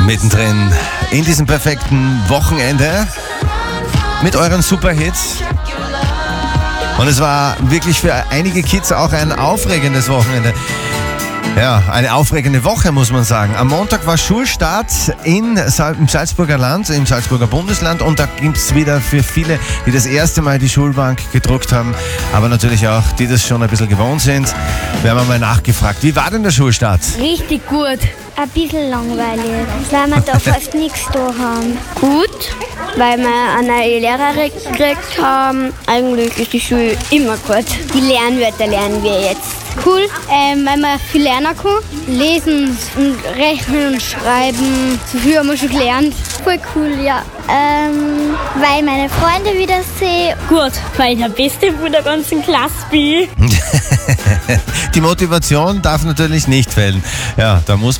Mittendrin in diesem perfekten Wochenende mit euren Superhits. Und es war wirklich für einige Kids auch ein aufregendes Wochenende. Ja, eine aufregende Woche, muss man sagen. Am Montag war Schulstart im Salzburger Land, im Salzburger Bundesland. Und da gibt es wieder für viele, die das erste Mal die Schulbank gedruckt haben, aber natürlich auch, die das schon ein bisschen gewohnt sind. Wir haben einmal nachgefragt, wie war denn der Schulstart? Richtig gut. Ein bisschen langweilig, weil wir da fast nichts da haben. Gut, weil wir eine neue Lehrerin gekriegt haben. Eigentlich ist die Schule immer gut. Die Lernwörter lernen wir jetzt. Cool, weil man viel lernen kann. Lesen und rechnen und schreiben. So viel haben wir schon gelernt. Voll cool, ja. Weil meine Freunde wieder sehe. Gut, weil ich der Beste von der ganzen Klasse bin. Die Motivation darf natürlich nicht fehlen. Ja, da muss